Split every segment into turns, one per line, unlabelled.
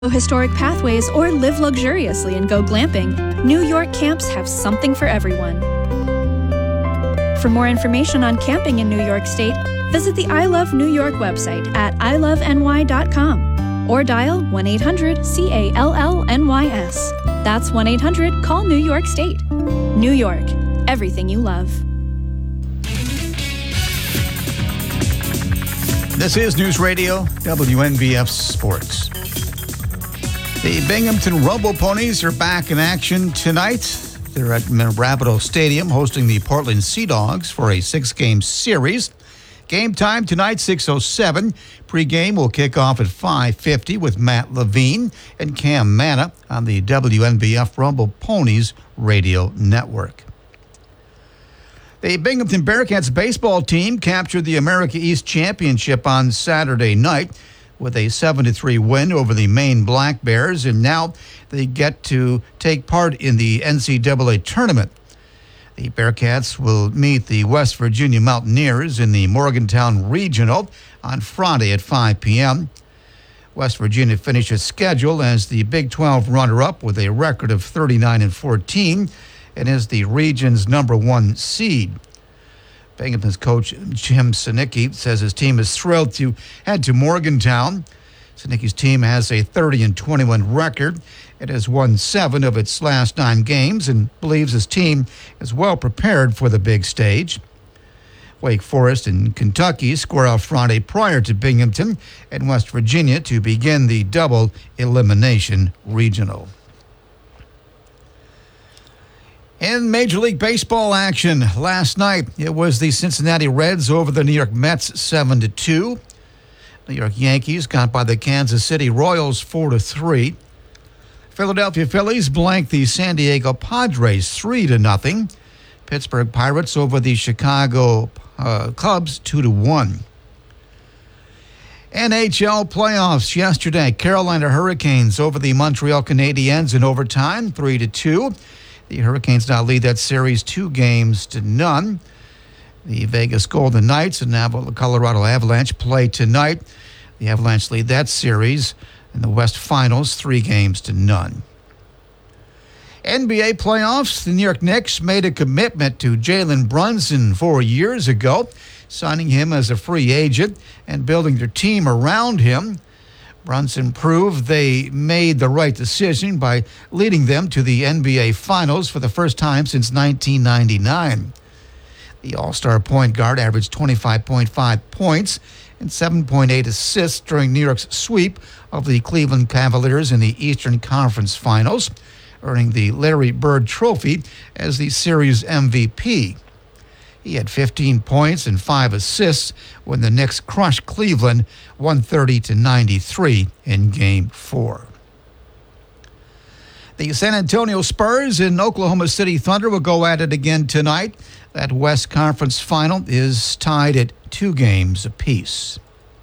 historic pathways, or live luxuriously and go glamping, New York Camps have something for everyone. For more information on camping in New York State, visit the I Love New York website at iloveny.com or dial 1-800-CALLNYS. That's 1-800-CALL-NEW YORK STATE. New York, everything you love.
This is News Radio, WNBF Sports. The Binghamton Rumble Ponies are back in action tonight. They're at Rapido Stadium hosting the Portland Sea Dogs for a 6-game series. Game time tonight, 6:07. Pre-game will kick off at 5:50 with Matt Levine and Cam Manna on the WNBF Rumble Ponies radio network. The Binghamton Bearcats baseball team captured the America East Championship on Saturday night with a 7-3 win over the Maine Black Bears, and now they get to take part in the NCAA tournament. The Bearcats will meet the West Virginia Mountaineers in the Morgantown Regional on Friday at 5 p.m. West Virginia finished its schedule as the Big 12 runner-up with a record of 39-14 and is the region's number 1 seed. Binghamton's coach Jim Sinicki says his team is thrilled to head to Morgantown. Sinicki's team has a 30-21 record. It has won 7 of its last 9 games and believes his team is well prepared for the big stage. Wake Forest and Kentucky square off Friday prior to Binghamton and West Virginia to begin the double elimination regional. In Major League Baseball action last night, it was the Cincinnati Reds over the New York Mets 7-2. New York Yankees got by the Kansas City Royals 4-3. Philadelphia Phillies blanked the San Diego Padres 3-0. Pittsburgh Pirates over the Chicago Cubs 2-1. NHL playoffs yesterday. Carolina Hurricanes over the Montreal Canadiens in overtime 3-2. The Hurricanes now lead that series 2-0. The Vegas Golden Knights and the Colorado Avalanche play tonight. The Avalanche lead that series in the West Finals 3-0. NBA playoffs. The New York Knicks made a commitment to Jalen Brunson 4 years ago, signing him as a free agent and building their team around him. Brunson proved they made the right decision by leading them to the NBA Finals for the first time since 1999. The All-Star point guard averaged 25.5 points and 7.8 assists during New York's sweep of the Cleveland Cavaliers in the Eastern Conference Finals, earning the Larry Bird Trophy as the series MVP. He had 15 points and 5 assists when the Knicks crushed Cleveland 130-93 in Game 4. The San Antonio Spurs and Oklahoma City Thunder will go at it again tonight. That West Conference final is tied at 2 games apiece.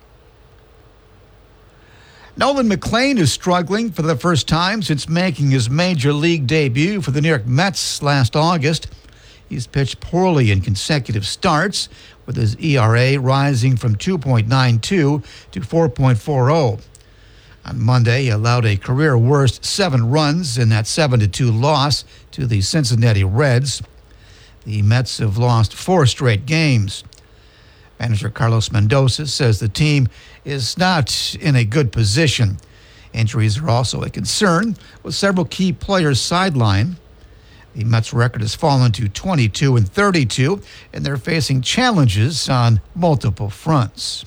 Nolan McLean is struggling for the first time since making his major league debut for the New York Mets last August. He's pitched poorly in consecutive starts, with his ERA rising from 2.92 to 4.40. On Monday, he allowed a career-worst 7 runs in that 7-2 loss to the Cincinnati Reds. The Mets have lost 4 straight games. Manager Carlos Mendoza says the team is not in a good position. Injuries are also a concern, with several key players sidelined. The Mets' record has fallen to 22-32, and they're facing challenges on multiple fronts.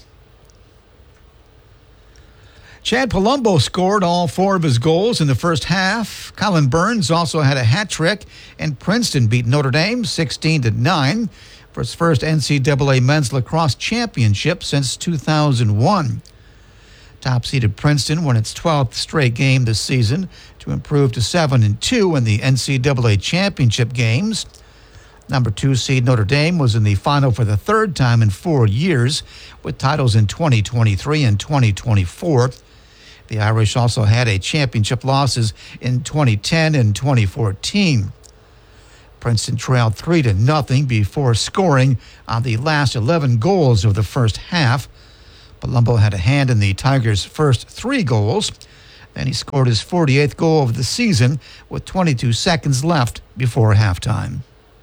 Chad Palumbo scored all 4 of his goals in the first half. Colin Burns also had a hat trick, and Princeton beat Notre Dame 16-9 for its first NCAA men's lacrosse championship since 2001. Top-seeded Princeton won its 12th straight game this season to improve to 7-2 in the NCAA championship games. Number 2 seed Notre Dame was in the final for the 3rd time in 4 years, with titles in 2023 and 2024. The Irish also had a championship losses in 2010 and 2014. Princeton trailed 3-0 before scoring on the last 11 goals of the first half. Palumbo had a hand in the Tigers' first 3 goals. Then he scored his 48th goal of the season with 22 seconds left before halftime.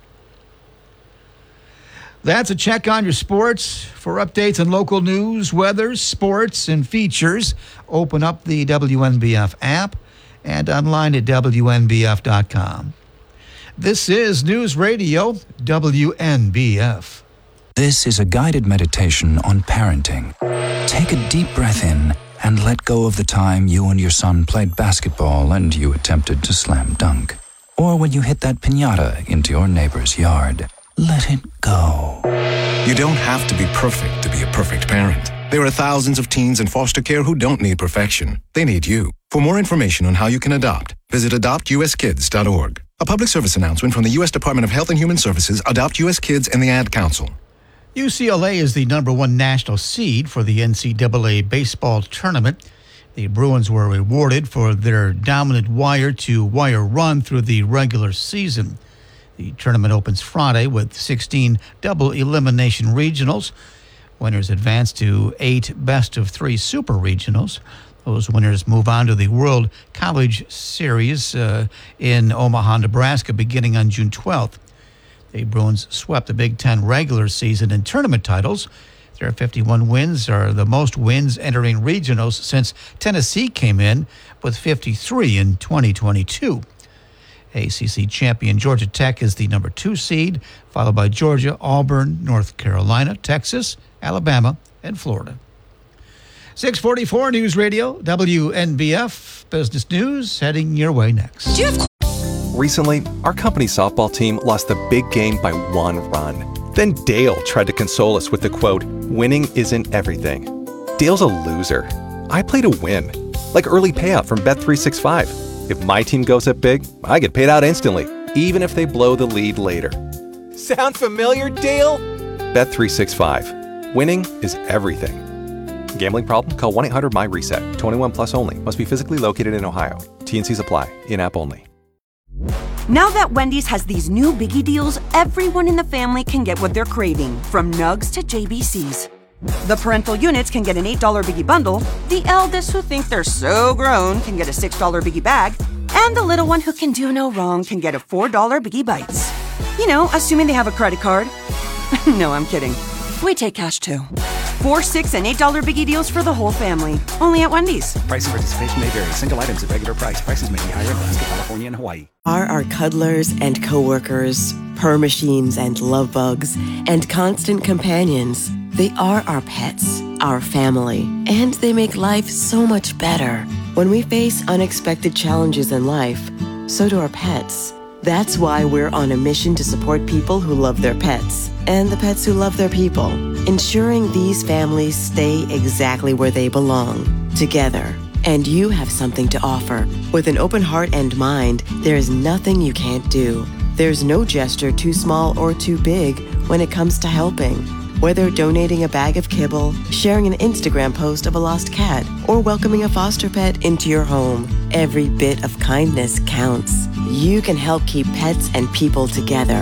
That's a check on your sports. For updates on local news, weather, sports, and features, open up the WNBF app and online at WNBF.com. This is News Radio WNBF.
This is a guided meditation on parenting. Take a deep breath in and let go of the time you and your son played basketball and you attempted to slam dunk. Or when you hit that piñata into your neighbor's yard. Let it go.
You don't have to be perfect to be a perfect parent. There are thousands of teens in foster care who don't need perfection. They need you. For more information on how you can adopt, visit adoptuskids.org. A public service announcement from the U.S. Department of Health and Human Services, Adopt U.S. Kids, and the Ad Council.
UCLA is the number one national seed for the NCAA baseball tournament. The Bruins were rewarded for their dominant wire-to-wire run through the regular season. The tournament opens Friday with 16 double elimination regionals. Winners advance to 8 best-of-3 super regionals. Those winners move on to the World College Series in Omaha, Nebraska, beginning on June 12th. The Bruins swept the Big Ten regular season and tournament titles. Their 51 wins are the most wins entering regionals since Tennessee came in with 53 in 2022. ACC champion Georgia Tech is the number 2 seed, followed by Georgia, Auburn, North Carolina, Texas, Alabama, and Florida. 644 News Radio, WNBF Business News, heading your way next.
Recently, our company's softball team lost the big game by 1 run. Then Dale tried to console us with the quote, "Winning isn't everything." Dale's a loser. I play to win, like early payout from Bet365. If my team goes up big, I get paid out instantly, even if they blow the lead later. Sound familiar, Dale? Bet365. Winning is everything. Gambling problem? Call 1-800-MY-RESET. 21 plus only. Must be physically located in Ohio. T&Cs apply. In-app only.
Now that Wendy's has these new biggie deals, everyone in the family can get what they're craving, from nugs to JBCs. The parental units can get an $8 biggie bundle, the eldest who think they're so grown can get a $6 biggie bag, and the little one who can do no wrong can get a $4 biggie bites. You know, assuming they have a credit card. No, I'm kidding. We take cash too. 4, 6, and $8 biggie deals for the whole family. Only at Wendy's.
Price and participation may vary. Single items at regular price. Prices may be higher in Alaska, California, and Hawaii.
Are our cuddlers and coworkers, purr machines and love bugs, and constant companions. They are our pets, our family, and they make life so much better. When we face unexpected challenges in life, so do our pets. That's why we're on a mission to support people who love their pets and the pets who love their people, ensuring these families stay exactly where they belong, together. And you have something to offer. With an open heart and mind, there is nothing you can't do. There's no gesture too small or too big when it comes to helping. Whether donating a bag of kibble, sharing an Instagram post of a lost cat, or welcoming a foster pet into your home, every bit of kindness counts. You can help keep pets and people together.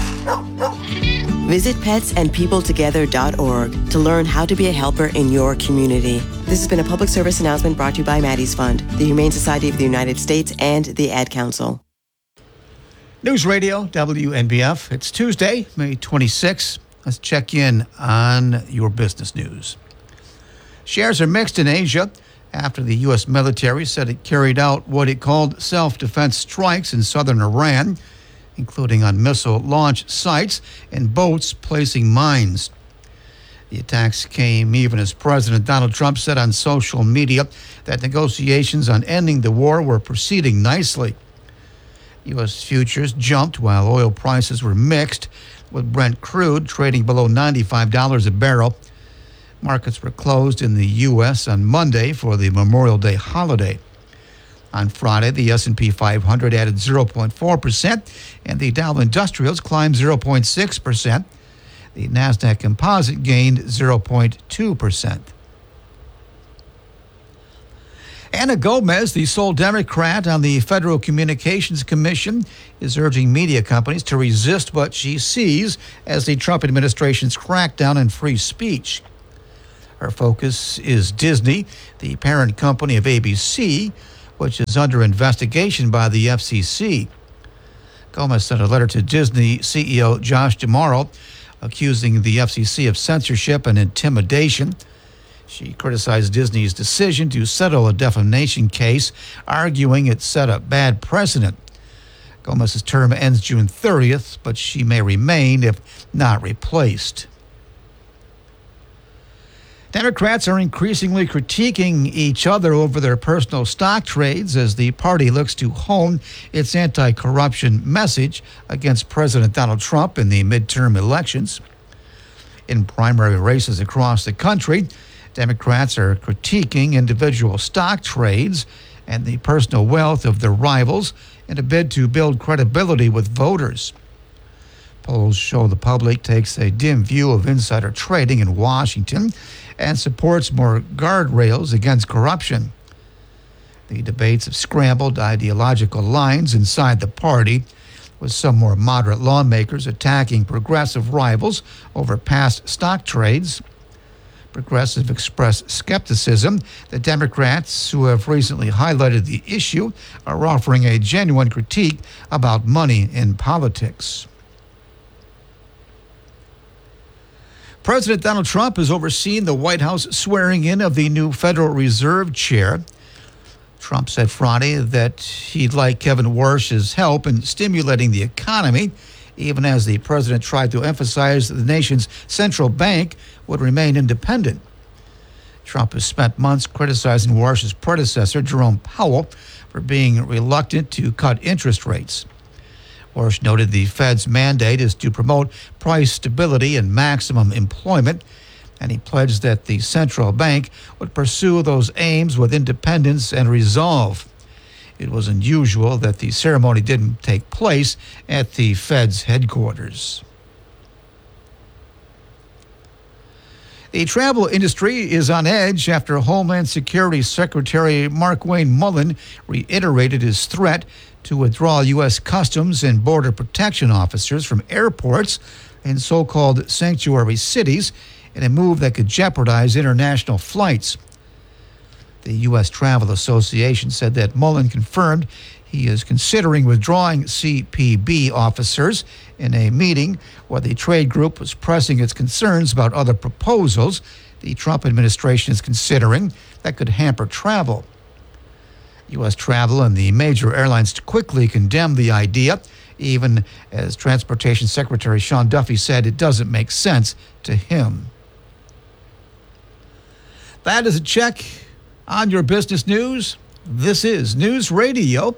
Visit petsandpeopletogether.org to learn how to be a helper in your community. This has been a public service announcement brought to you by Maddie's Fund, the Humane Society of the United States, and the Ad Council.
News Radio, WNBF. It's Tuesday, May 26th. Let's check in on your business news. Shares are mixed in Asia after the U.S. military said it carried out what it called self-defense strikes in southern Iran, including on missile launch sites and boats placing mines. The attacks came even as President Donald Trump said on social media that negotiations on ending the war were proceeding nicely. U.S. futures jumped while oil prices were mixed, with Brent crude trading below $95 a barrel. Markets were closed in the U.S. on Monday for the Memorial Day holiday. On Friday, the S&P 500 added 0.4%, and the Dow Industrials climbed 0.6%. The NASDAQ Composite gained 0.2%. Anna Gomez, the sole Democrat on the Federal Communications Commission, is urging media companies to resist what she sees as the Trump administration's crackdown on free speech. Her focus is Disney, the parent company of ABC, which is under investigation by the FCC. Gomez sent a letter to Disney CEO Josh D'Amaro accusing the FCC of censorship and intimidation. She criticized Disney's decision to settle a defamation case, arguing it set a bad precedent. Gomez's term ends June 30th, but she may remain if not replaced. Democrats are increasingly critiquing each other over their personal stock trades as the party looks to hone its anti-corruption message against President Donald Trump in the midterm elections. In primary races across the country, Democrats are critiquing individual stock trades and the personal wealth of their rivals in a bid to build credibility with voters. Polls show the public takes a dim view of insider trading in Washington and supports more guardrails against corruption. The debates have scrambled ideological lines inside the party, with some more moderate lawmakers attacking progressive rivals over past stock trades. Progressive expressed skepticism that Democrats who have recently highlighted the issue are offering a genuine critique about money in politics. President Donald Trump has overseen the White House swearing in of the new Federal Reserve chair. Trump said Friday that he'd like Kevin Warsh's help in stimulating the economy, even as the president tried to emphasize that the nation's central bank would remain independent. Trump has spent months criticizing Warsh's predecessor, Jerome Powell, for being reluctant to cut interest rates. Warsh noted the Fed's mandate is to promote price stability and maximum employment, and he pledged that the central bank would pursue those aims with independence and resolve. It was unusual that the ceremony didn't take place at the Fed's headquarters. The travel industry is on edge after Homeland Security Secretary Markwayne Mullin reiterated his threat to withdraw U.S. Customs and Border Protection officers from airports in so-called sanctuary cities in a move that could jeopardize international flights. The U.S. Travel Association said that Mullin confirmed he is considering withdrawing CPB officers in a meeting where the trade group was pressing its concerns about other proposals the Trump administration is considering that could hamper travel. U.S. Travel and the major airlines quickly condemned the idea, even as Transportation Secretary Sean Duffy said it doesn't make sense to him. That is a check on your business news. This is News Radio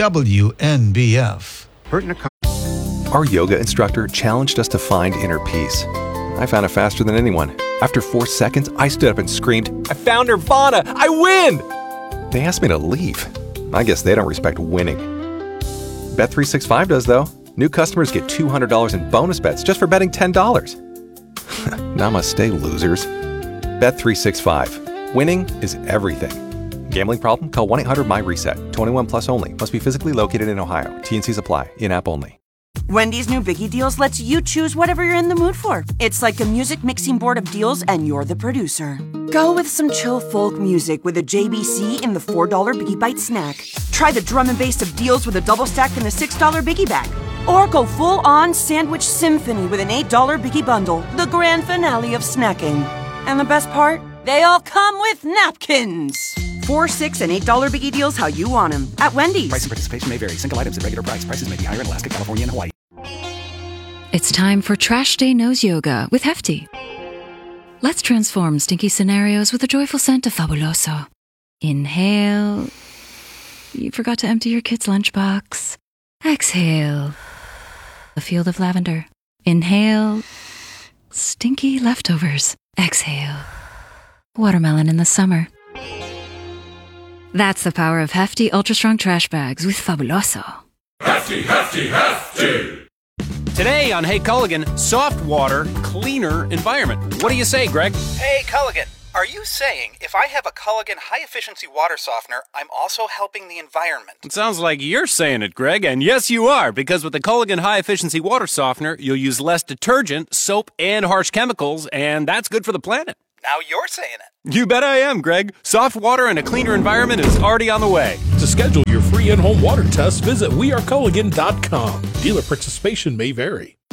WNBF.
Our yoga instructor challenged us to find inner peace. I found it faster than anyone. After 4 seconds, I stood up and screamed, "I found Nirvana! I win!" They asked me to leave. I guess they don't respect winning. Bet365 does, though. New customers get $200 in bonus bets just for betting $10. Namaste, losers. Bet365. Winning is everything. Gambling problem? Call 1-800-MY-RESET. 21 plus only. Must be physically located in Ohio. T&Cs apply. In-app only.
Wendy's new Biggie Deals lets you choose whatever you're in the mood for. It's like a music mixing board of deals, and you're the producer. Go with some chill folk music with a JBC in the $4 Biggie Bite snack. Try the drum and bass of deals with a double stack in the $6 Biggie Bag. Or go full-on sandwich symphony with an $8 Biggie Bundle, the grand finale of snacking. And the best part? They all come with napkins. $4, $6, and $8 Biggie Deals how you want them at Wendy's.
Price and participation may vary. Single items at regular price. Prices may be higher in Alaska, California, and Hawaii.
It's time for Trash Day Nose Yoga with Hefty. Let's transform stinky scenarios with a joyful scent of Fabuloso. Inhale. You forgot to empty your kid's lunchbox. Exhale. A field of lavender. Inhale. Stinky leftovers. Exhale. Watermelon in the summer. That's the power of Hefty Ultra Strong Trash Bags with Fabuloso.
Hefty, Hefty, Hefty!
Today on Hey Culligan, soft water, cleaner environment. What do you say, Greg?
Hey Culligan, are you saying if I have a Culligan high-efficiency water softener, I'm also helping the environment?
It sounds like you're saying it, Greg, and yes you are, because with the Culligan high-efficiency water softener, you'll use less detergent, soap, and harsh chemicals, and that's good for the planet.
Now you're saying it.
You bet I am, Greg. Soft water and a cleaner environment is already on the way.
To schedule your free in-home water test, visit weareculligan.com. Dealer participation may vary.